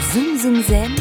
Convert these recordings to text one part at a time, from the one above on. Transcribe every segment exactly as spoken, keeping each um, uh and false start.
Zoom Zoom Zen,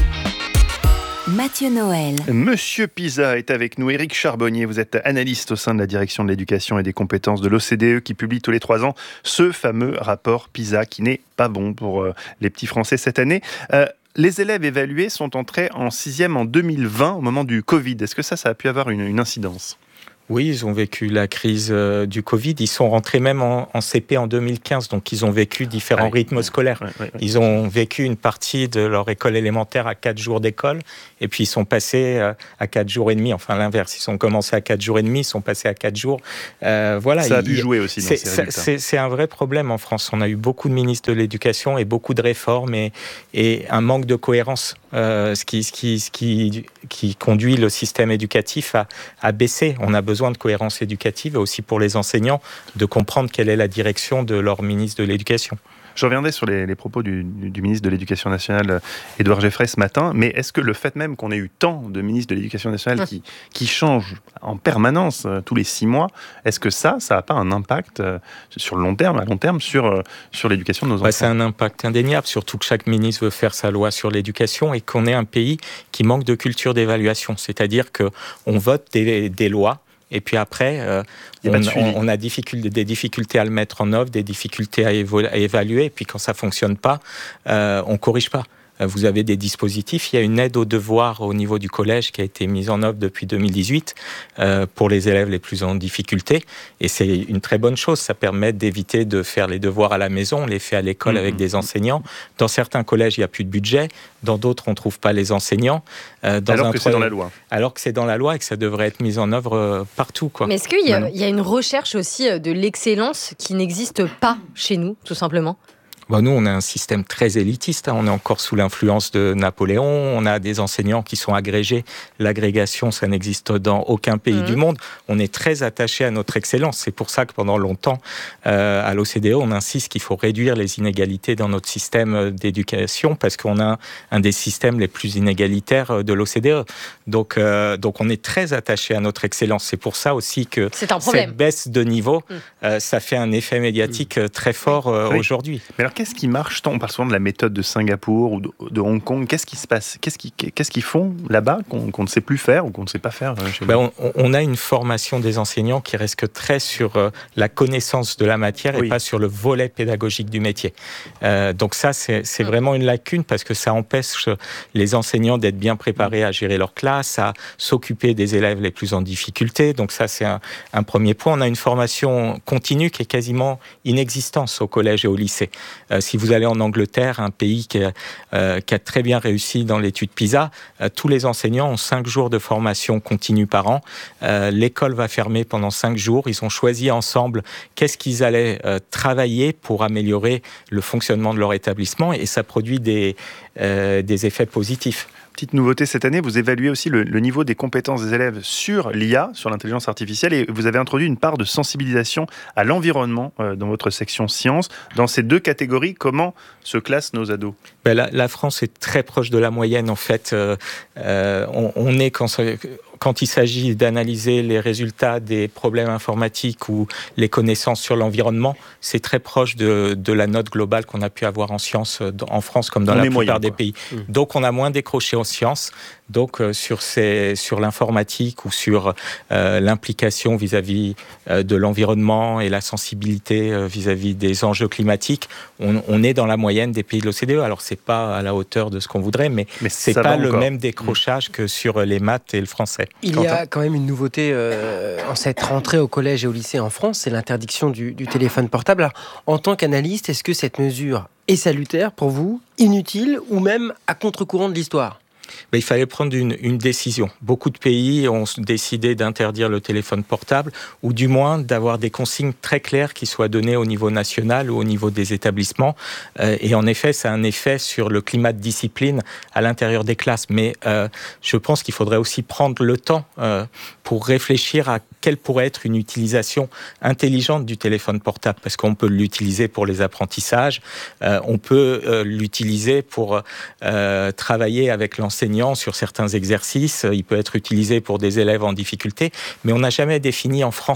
Mathieu Noël. Monsieur Pisa est avec nous. Éric Charbonnier, vous êtes analyste au sein de la direction de l'éducation et des compétences de l'O C D E qui publie tous les trois ans ce fameux rapport Pisa qui n'est pas bon pour euh, les petits Français cette année. Euh, les élèves évalués sont entrés en sixième en deux mille vingt au moment du Covid. Est-ce que ça, ça a pu avoir une, une incidence ? Oui, ils ont vécu la crise euh, du Covid. Ils sont rentrés même en, en C P en deux mille quinze, donc ils ont vécu différents ouais, rythmes ouais, scolaires. ouais, ouais, ouais. Ils ont vécu une partie de leur école élémentaire à quatre jours d'école, et puis ils sont passés euh, à quatre jours et demi. Enfin, l'inverse, ils ont commencé à quatre jours et demi, ils sont passés à quatre jours. Euh, voilà. Ça a il, pu jouer aussi dans c'est, ces résultats. C'est, c'est un vrai problème en France. On a eu beaucoup de ministres de l'éducation et beaucoup de réformes et, et un manque de cohérence, euh, ce, qui, ce, qui, ce qui, qui conduit le système éducatif à, à baisser. On a besoin de cohérence éducative et aussi pour les enseignants de comprendre quelle est la direction de leur ministre de l'Éducation. Je reviendrai sur les, les propos du, du ministre de l'Éducation nationale, Édouard Geoffray, ce matin, mais est-ce que le fait même qu'on ait eu tant de ministres de l'Éducation nationale qui, qui changent en permanence euh, tous les six mois, est-ce que ça, ça n'a pas un impact euh, sur le long terme, à long terme, sur, euh, sur l'éducation de nos enfants ? Ouais, c'est un impact indéniable, surtout que chaque ministre veut faire sa loi sur l'éducation et qu'on est un pays qui manque de culture d'évaluation, c'est-à-dire qu'on vote des, des lois. Et puis après, euh, on, on, on a difficulté, des difficultés à le mettre en œuvre, des difficultés à, évo- à évaluer. Et puis quand ça ne fonctionne pas, euh, on ne corrige pas. Vous avez des dispositifs. Il y a une aide aux devoirs au niveau du collège qui a été mise en œuvre depuis deux mille dix-huit euh, pour les élèves les plus en difficulté. Et c'est une très bonne chose. Ça permet d'éviter de faire les devoirs à la maison. On les fait à l'école mmh. avec des enseignants. Dans certains collèges, il n'y a plus de budget. Dans d'autres, on ne trouve pas les enseignants. Euh, dans alors un que c'est dans la loi. Alors que c'est dans la loi et que ça devrait être mis en œuvre euh, partout, quoi. Mais est-ce qu'il y a, il y a une recherche aussi de l'excellence qui n'existe pas chez nous, tout simplement ? Bon, nous, on a un système très élitiste. Hein. On est encore sous l'influence de Napoléon. On a des enseignants qui sont agrégés. L'agrégation, ça n'existe dans aucun pays mmh. du monde. On est très attaché à notre excellence. C'est pour ça que pendant longtemps, euh, à l'O C D E, on insiste qu'il faut réduire les inégalités dans notre système d'éducation parce qu'on a un des systèmes les plus inégalitaires de l'O C D E. Donc, euh, donc on est très attaché à notre excellence. C'est pour ça aussi que cette baisse de niveau, mmh. euh, ça fait un effet médiatique mmh. très fort euh, oui. aujourd'hui. Mais alors, qu'est-ce qui marche tant ? On parle souvent de la méthode de Singapour ou de, de Hong Kong. Qu'est-ce qui se passe ? Qu'est-ce, qui, qu'est-ce qu'ils font là-bas qu'on, qu'on ne sait plus faire ou qu'on ne sait pas faire chez ben on, on a une formation des enseignants qui reste très sur euh, la connaissance de la matière et oui. pas sur le volet pédagogique du métier. Euh, donc ça, c'est, c'est vraiment une lacune parce que ça empêche les enseignants d'être bien préparés à gérer leur classe, à s'occuper des élèves les plus en difficulté. Donc ça, c'est un, un premier point. On a une formation continue qui est quasiment inexistante au collège et au lycée. Euh, si vous allez en Angleterre, un pays qui a, euh, qui a très bien réussi dans l'étude PISA, euh, tous les enseignants ont cinq jours de formation continue par an. Euh, l'école va fermer pendant cinq jours. Ils ont choisi ensemble qu'est-ce qu'ils allaient euh, travailler pour améliorer le fonctionnement de leur établissement et ça produit des, euh, des effets positifs. Petite nouveauté cette année, vous évaluez aussi le, le niveau des compétences des élèves sur l'I A, sur l'intelligence artificielle, et vous avez introduit une part de sensibilisation à l'environnement euh, dans votre section sciences. Dans ces deux catégories, comment se classent nos ados ? ben la, la France est très proche de la moyenne, en fait. Euh, euh, on, on est... Quand ça, Quand il s'agit d'analyser les résultats des problèmes informatiques ou les connaissances sur l'environnement, c'est très proche de, de la note globale qu'on a pu avoir en sciences en France comme dans on la plupart moyen, des pays. Mmh. Donc on a moins décroché en sciences. Donc euh, sur, ces, sur l'informatique ou sur euh, l'implication vis-à-vis euh, de l'environnement et la sensibilité euh, vis-à-vis des enjeux climatiques, on, on est dans la moyenne des pays de l'O C D E. Alors c'est pas à la hauteur de ce qu'on voudrait, mais, mais c'est pas le encore. même décrochage mmh. que sur les maths et le français. Il y a quand même une nouveauté euh, en cette rentrée au collège et au lycée en France, c'est l'interdiction du, du téléphone portable. Alors, en tant qu'analyste, est-ce que cette mesure est salutaire pour vous, inutile ou même à contre-courant de l'histoire ? Ben, il fallait prendre une, une décision. Beaucoup de pays ont décidé d'interdire le téléphone portable ou du moins d'avoir des consignes très claires qui soient données au niveau national ou au niveau des établissements. Euh, et en effet, ça a un effet sur le climat de discipline à l'intérieur des classes. Mais euh, je pense qu'il faudrait aussi prendre le temps euh, pour réfléchir à quelle pourrait être une utilisation intelligente du téléphone portable. Parce qu'on peut l'utiliser pour les apprentissages, euh, on peut euh, l'utiliser pour euh, travailler avec l'enseignant sur certains exercices, il peut être utilisé pour des élèves en difficulté, mais on n'a jamais défini en France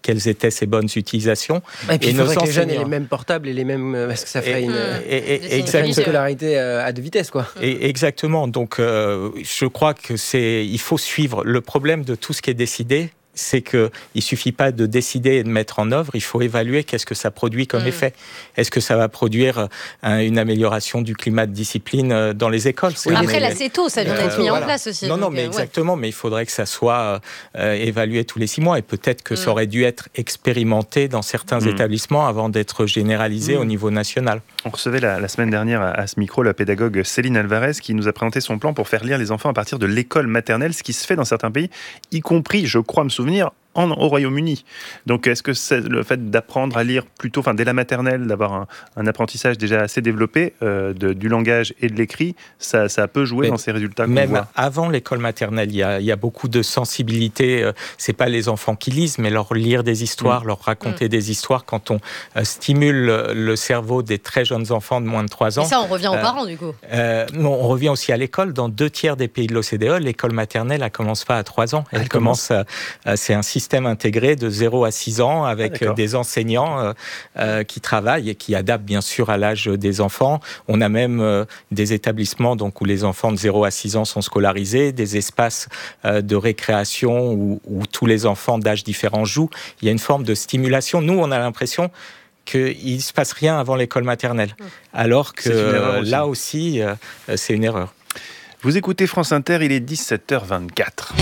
quelles étaient ses bonnes utilisations. Et puis, et il faudrait que les jeunes aient enseignants... les mêmes portables et les mêmes... Parce que ça ferait Et- une, et- et- une exactement. scolarité à deux vitesses, quoi. Et exactement. Donc, euh, je crois que c'est, il faut suivre. Le problème de tout ce qui est décidé, c'est qu'il ne suffit pas de décider et de mettre en œuvre, il faut évaluer qu'est-ce que ça produit comme mmh. effet. Est-ce que ça va produire un, une amélioration du climat de discipline dans les écoles? Oui, Après, là, c'est tôt, ça vient d'être euh, mis voilà. en place aussi. Non, non, donc, mais euh, exactement, ouais. mais il faudrait que ça soit euh, évalué tous les six mois, et peut-être que mmh. ça aurait dû être expérimenté dans certains mmh. établissements avant d'être généralisé mmh. au niveau national. On recevait la, la semaine dernière à, à ce micro la pédagogue Céline Alvarez qui nous a présenté son plan pour faire lire les enfants à partir de l'école maternelle, ce qui se fait dans certains pays, y compris, je crois me souvenir, En, au Royaume-Uni. Donc, est-ce que c'est le fait d'apprendre à lire plutôt, enfin, dès la maternelle, d'avoir un, un apprentissage déjà assez développé euh, de, du langage et de l'écrit, ça, ça peut jouer Mais dans ces résultats qu'on même voit. Avant l'école maternelle, il y a, il y a beaucoup de sensibilité. Euh, c'est pas les enfants qui lisent, mais leur lire des histoires, mmh. leur raconter mmh. des histoires. Quand on euh, stimule le cerveau des très jeunes enfants de moins de trois ans. Et ça, on revient aux euh, parents, du coup. Euh, non, on revient aussi à l'école. Dans deux tiers des pays de l'O C D E, l'école maternelle, elle commence pas à trois ans. Elle, elle commence, commence à, c'est un système système intégré de zéro à six ans avec ah, des enseignants euh, euh, qui travaillent et qui adaptent bien sûr à l'âge des enfants. On a même euh, des établissements donc, où les enfants de zéro à six ans sont scolarisés, des espaces euh, de récréation où, où tous les enfants d'âges différents jouent. Il y a une forme de stimulation. Nous, on a l'impression qu'il ne se passe rien avant l'école maternelle, alors que euh, aussi. là aussi, euh, c'est une erreur. Vous écoutez France Inter, il est dix-sept heures vingt-quatre.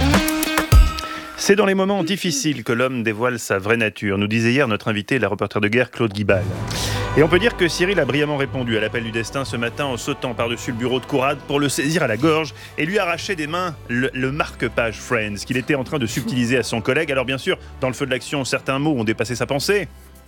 C'est dans les moments difficiles que l'homme dévoile sa vraie nature, nous disait hier notre invité, la reporter de guerre Claude Guibal. Et on peut dire que Cyril a brillamment répondu à l'appel du destin ce matin en sautant par-dessus le bureau de Conrad pour le saisir à la gorge et lui arracher des mains le, le marque-page Friends qu'il était en train de subtiliser à son collègue. Alors bien sûr, dans le feu de l'action, certains mots ont dépassé sa pensée.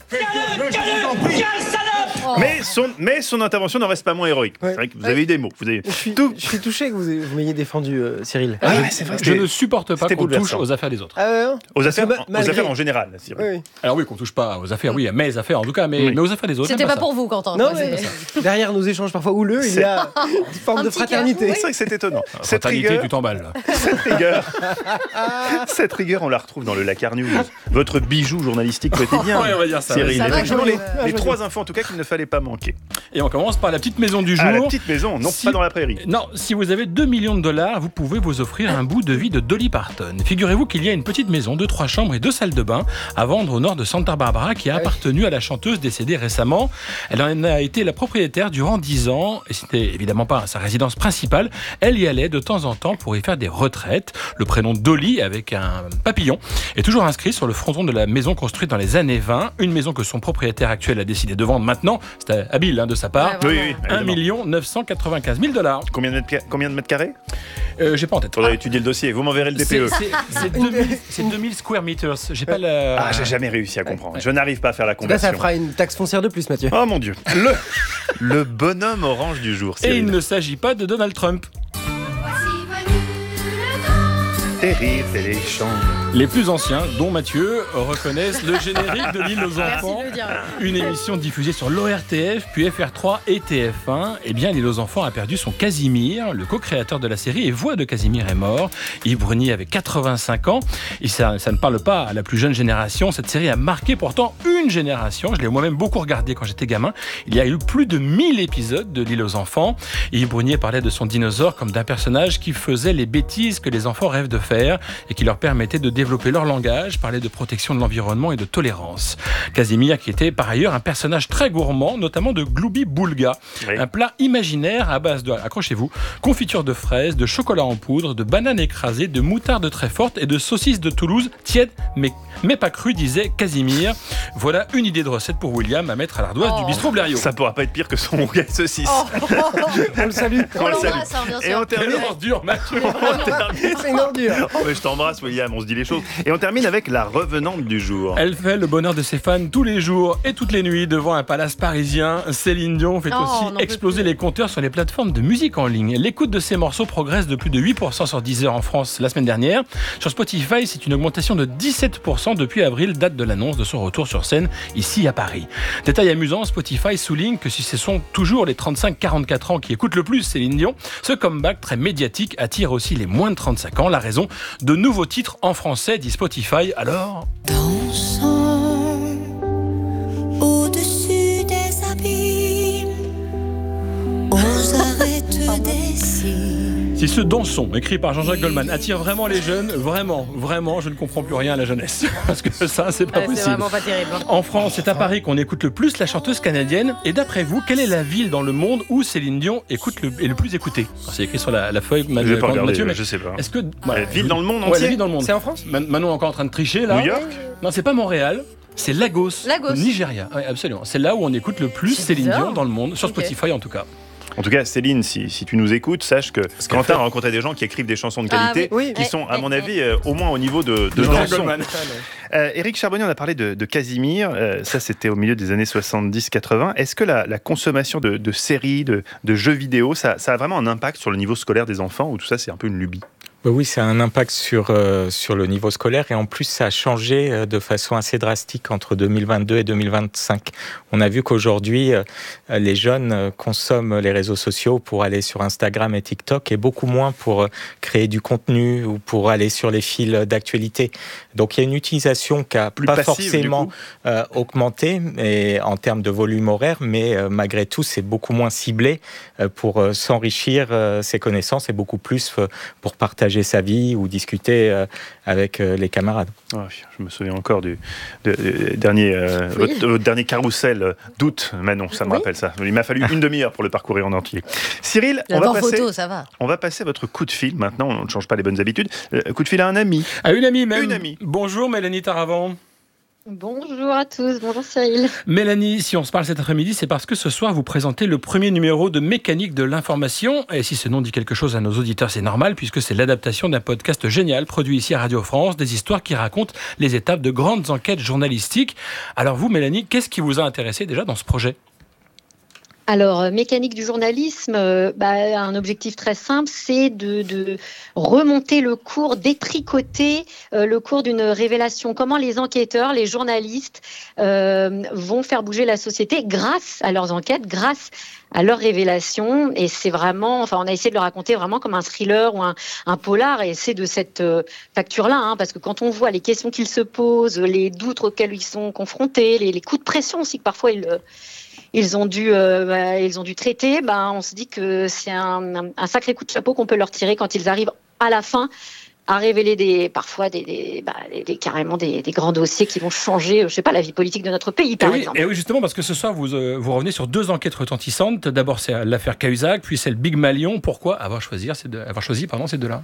Mais son, mais son intervention n'en reste pas moins héroïque. Ouais. C'est vrai que vous avez eu des mots. Vous avez je, suis, tout... je suis touché que vous, vous m'ayez défendu, euh, Cyril. Ah, ouais, c'est vrai, je ne supporte pas qu'on touche aux affaires des autres. Ah ouais, aux, affaires, ma, malgré... aux affaires en général, Cyril. Oui. Alors oui, qu'on touche pas aux affaires, oui, à mes affaires en tout cas, mais, oui. mais aux affaires des autres. C'était pas, pas pour vous, Quentin. Non, mais derrière nos échanges parfois houleux, il y a une forme de fraternité. C'est vrai que c'est étonnant. Alors, cette fraternité, rigueur, tu t'emballes là. Cette rigueur, cette rigueur, on la retrouve dans le Lakar News, votre bijou journalistique quotidien. Ouais, on va dire ça. Cyril, ça les, va, les, les, les trois infos en tout cas qu'il ne fallait pas manquer. Et on commence par la petite maison du jour. Ah, la petite maison, non si, pas dans la prairie. Non, si vous avez deux millions de dollars, vous pouvez vous offrir un bout de vie de Dolly Parton. Figurez-vous qu'il y a une petite maison de trois chambres et deux salles de bain à vendre au nord de Santa Barbara qui a appartenu à la chanteuse décédée récemment. Elle en a été la propriétaire durant dix ans et c'était évidemment pas sa résidence principale. Elle y allait de temps en temps pour y faire des retraites. Le prénom Dolly avec un papillon est toujours inscrit sur le fronton de la maison construite dans les années vingt. Une maison que son propriétaire actuel a décidé de vendre maintenant. C'était habile hein, de sa part. Ouais, oui, oui, un million neuf cent quatre-vingt-quinze mille dollars. Combien de mètres, combien de mètres carrés euh, J'ai pas en tête. Faudrait ah. étudier le dossier. Vous m'enverrez le D P E. C'est, c'est, c'est, deux mille, c'est deux mille square meters. J'ai pas la... Ah, j'ai jamais réussi à comprendre. Je n'arrive pas à faire la conversion. Là, ça fera une taxe foncière de plus, Mathieu. Oh mon Dieu. Le, le bonhomme orange du jour. Cyril. Et il ne s'agit pas de Donald Trump. Terrible, c'est les chants. Les plus anciens, dont Mathieu, reconnaissent le générique de l'île aux enfants. Une émission diffusée sur l'O R T F, puis F R trois et T F un. Eh bien, l'île aux enfants a perdu son Casimir. Le co-créateur de la série et voix de Casimir est mort. Yves Brunier avait quatre-vingt-cinq ans. Et ça, ça ne parle pas à la plus jeune génération. Cette série a marqué pourtant une génération. Je l'ai moi-même beaucoup regardé quand j'étais gamin. Il y a eu plus de mille épisodes de l'île aux enfants. Et Yves Brunier parlait de son dinosaure comme d'un personnage qui faisait les bêtises que les enfants rêvent de faire et qui leur permettait de développer leur langage, parlait de protection de l'environnement et de tolérance. Casimir qui était par ailleurs un personnage très gourmand, notamment de Gloubi Boulga, oui. Un plat imaginaire à base de, accrochez-vous, confiture de fraises, de chocolat en poudre, de bananes écrasées, de moutarde très forte et de saucisses de Toulouse tièdes mais, mais pas crues, disait Casimir. Voilà une idée de recette pour William à mettre à l'ardoise oh. du bistrot Blériot. Ça pourra pas être pire que son rougail saucisse. Oh. On le salue. On, on le salue. Et on termine. C'est ordure, Mathieu. C'est une ordure. Oh, mais je t'embrasse, William, on se dit les choses. Et on termine avec la revenante du jour. Elle fait le bonheur de ses fans tous les jours et toutes les nuits devant un palace parisien. Céline Dion fait oh, aussi exploser les compteurs sur les plateformes de musique en ligne. L'écoute de ses morceaux progresse de plus de huit pour cent sur Deezer en France la semaine dernière. Sur Spotify, c'est une augmentation de dix-sept pour cent depuis avril, date de l'annonce de son retour sur scène ici à Paris. Détail amusant, Spotify souligne que si ce sont toujours les trente-cinq à quarante-quatre ans qui écoutent le plus Céline Dion, ce comeback très médiatique attire aussi les moins de trente-cinq ans. La raison, saison. De nouveaux titres en français dit Spotify. Alors dansons au-dessus des abîmes, aux arêtes des cimes. Si ce Dansons, écrit par Jean-Jacques Goldman, attire vraiment les jeunes, vraiment, vraiment, je ne comprends plus rien à la jeunesse. Parce que ça, c'est pas ouais, possible. C'est vraiment pas terrible. En France, c'est à Paris qu'on écoute le plus la chanteuse canadienne. Et d'après vous, quelle est la ville dans le monde où Céline Dion écoute le, est le plus écoutée? C'est écrit sur la, la feuille. Je vais pas regarder, Mathieu, mais je sais pas. Est-ce que voilà, la ville dans le monde entier? Ouais, la ville dans le monde. C'est en France? Man- Manon est encore en train de tricher là. New York? Non, c'est pas Montréal. C'est Lagos, Lagos. au Nigeria. Oui, absolument. C'est là où on écoute le plus C'est Céline bizarre. Dion dans le monde, sur Ok. Spotify en tout cas. En tout cas, Céline, si, si tu nous écoutes, sache que qu'elle Quentin fait. a rencontré des gens qui écrivent des chansons de Ah, qualité, oui. qui Ouais, sont, à ouais, mon ouais. avis, euh, au moins au niveau de, de De Jean-Jacques Dansons. Goldman. Euh, Éric Charbonnier, on a parlé de, de Casimir, euh, ça c'était au milieu des années soixante-dix quatre-vingts. Est-ce que la, la consommation de, de séries, de, de jeux vidéo, ça, ça a vraiment un impact sur le niveau scolaire des enfants, ou tout ça c'est un peu une lubie? Oui, ça a un impact sur, euh, sur le niveau scolaire et en plus ça a changé euh, de façon assez drastique entre deux mille vingt-deux et deux mille vingt-cinq. On a vu qu'aujourd'hui, euh, les jeunes euh, consomment les réseaux sociaux pour aller sur Instagram et TikTok et beaucoup moins pour euh, créer du contenu ou pour aller sur les fils d'actualité. Donc il y a une utilisation qui n'a pas passive, forcément du coup. euh, augmenté mais, en termes de volume horaire, mais euh, malgré tout c'est beaucoup moins ciblé euh, pour euh, s'enrichir euh, ses connaissances et beaucoup plus euh, pour partager sa vie ou discuter euh, avec euh, les camarades. Oh, je me souviens encore du, de- de- dernier, euh, Oui. votre, votre dernier carrousel d'août, Manon, ça me Oui. rappelle ça. Il m'a fallu une demi-heure pour le parcourir en entier. Cyril, on va, D'abord passer, photo, ça va. on va passer votre coup de fil maintenant, on ne change pas les bonnes habitudes. Euh, coup de fil à un ami. À une amie même. Une amie. Bonjour Mélanie Taravant. Bonjour à tous, bonjour Cyril. Mélanie, si on se parle cet après-midi, c'est parce que ce soir, vous présentez le premier numéro de Mécanique de l'information. Et si ce nom dit quelque chose à nos auditeurs, c'est normal, puisque c'est l'adaptation d'un podcast génial produit ici à Radio France, des histoires qui racontent les étapes de grandes enquêtes journalistiques. Alors vous, Mélanie, qu'est-ce qui vous a intéressé déjà dans ce projet ? Alors, euh, mécanique du journalisme, euh, bah, un objectif très simple, c'est de, de remonter le cours, détricoter euh, le cours d'une révélation. Comment les enquêteurs, les journalistes euh, vont faire bouger la société grâce à leurs enquêtes, grâce à leurs révélations. Et c'est vraiment, enfin, on a essayé de le raconter vraiment comme un thriller ou un, un polar. Et c'est de cette euh, facture-là, hein, parce que quand on voit les questions qu'ils se posent, les doutes auxquels ils sont confrontés, les, les coups de pression aussi que parfois ils Ils ont dû, euh, bah, ils ont dû traiter. Bah, on se dit que c'est un, un, un sacré coup de chapeau qu'on peut leur tirer quand ils arrivent à la fin à révéler des, parfois des, des, bah, des, des carrément des, des grands dossiers qui vont changer, je sais pas, la vie politique de notre pays, par et oui, exemple. et oui, justement, parce que ce soir, vous, euh, vous revenez sur deux enquêtes retentissantes. D'abord, c'est l'affaire Cahuzac, puis celle Big Malion. Pourquoi avoir choisi ces deux, avoir choisi, pardon, ces deux-là ?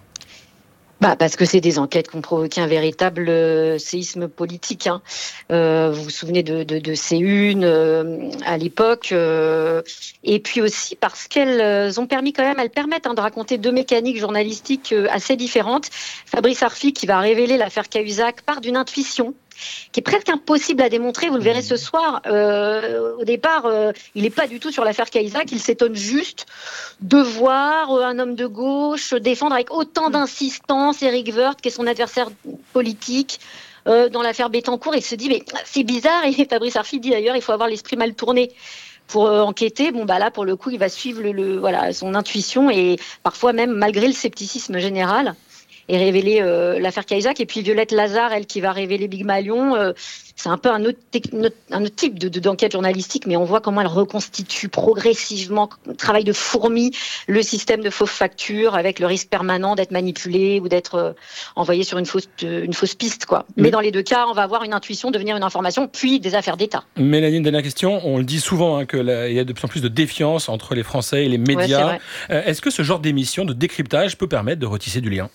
Bah, parce que c'est des enquêtes qui ont provoqué un véritable euh, séisme politique. Hein. Euh, vous vous souvenez de, de, de C une euh, à l'époque. Euh, et puis aussi parce qu'elles ont permis quand même, elles permettent hein, de raconter deux mécaniques journalistiques euh, assez différentes. Fabrice Arfi, qui va révéler l'affaire Cahuzac, part d'une intuition qui est presque impossible à démontrer, vous le verrez ce soir. Euh, au départ, euh, il n'est pas du tout sur l'affaire Cahuzac, il s'étonne juste de voir euh, un homme de gauche défendre avec autant d'insistance Éric Woerth, qui est son adversaire politique, euh, dans l'affaire Bettencourt. Il se dit, mais c'est bizarre, et Fabrice Arfi dit d'ailleurs, il faut avoir l'esprit mal tourné pour euh, enquêter. Bon, bah là, pour le coup, il va suivre le, le, voilà, son intuition, et parfois même, malgré le scepticisme général, et révéler euh, l'affaire Cahuzac. Et puis Violette Lazare, elle qui va révéler Big Malion, euh, c'est un peu un autre, un autre type de, de, d'enquête journalistique, mais on voit comment elle reconstitue progressivement, travail de fourmi, le système de fausses factures avec le risque permanent d'être manipulé ou d'être euh, envoyé sur une fausse, une fausse piste, quoi. Mais dans les deux cas, on va avoir une intuition devenir une information, puis des affaires d'État. Mélanie, une dernière question. On le dit souvent hein, qu'il y a de plus en plus de défiance entre les Français et les médias. Ouais, euh, est-ce que ce genre d'émission de décryptage peut permettre de retisser du lien ?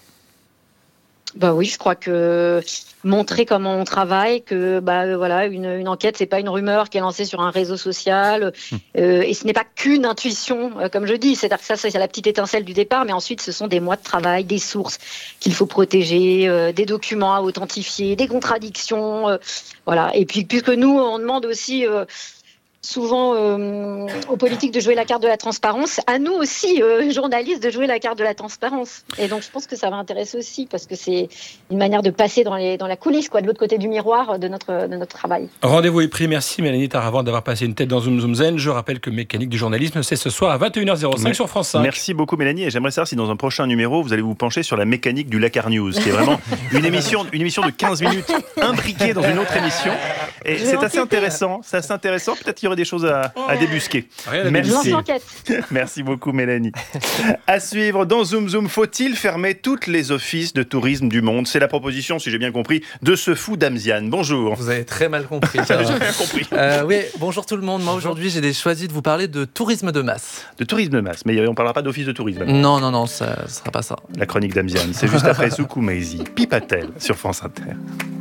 Bah oui, je crois que montrer comment on travaille, que bah voilà, une, une enquête, c'est pas une rumeur qui est lancée sur un réseau social, mmh. euh, et ce n'est pas qu'une intuition, euh, comme je dis. C'est-à-dire que ça, c'est la petite étincelle du départ, mais ensuite, ce sont des mois de travail, des sources qu'il faut protéger, euh, des documents à authentifier, des contradictions, euh, voilà. Et puis, puisque nous, on demande aussi. Euh, souvent euh, aux politiques de jouer la carte de la transparence, à nous aussi, euh, journalistes, de jouer la carte de la transparence. Et donc je pense que ça va intéresser aussi, parce que c'est une manière de passer dans, les, dans la coulisse, quoi, de l'autre côté du miroir de notre, de notre travail. Rendez-vous est pris. Merci Mélanie Taravant d'avoir passé une tête dans Zoom Zoom Zen. Je rappelle que Mécanique du journalisme, c'est ce soir à vingt et une heures cinq Mais, sur France cinq. Merci beaucoup Mélanie, et j'aimerais savoir si dans un prochain numéro, vous allez vous pencher sur la mécanique du Lakar News, qui est vraiment une émission, une émission de quinze minutes imbriquée dans une autre émission. Et c'est assez intéressant, c'est assez intéressant. Peut-être qu'il y aurait des choses à, à débusquer. Merci. Merci beaucoup Mélanie. À suivre dans Zoom Zoom, faut-il fermer toutes les offices de tourisme du monde? C'est la proposition, si j'ai bien compris, de ce fou Damziane. Bonjour. Vous avez très mal compris. J'ai bien compris. Euh, oui, bonjour tout le monde. Moi aujourd'hui, j'ai choisi de vous parler de tourisme de masse. De tourisme de masse, mais on ne parlera pas d'office de tourisme. Non, non, non, ça ne sera pas ça. La chronique Damziane, c'est juste après Soukou Maizi, Pipatel sur France Inter.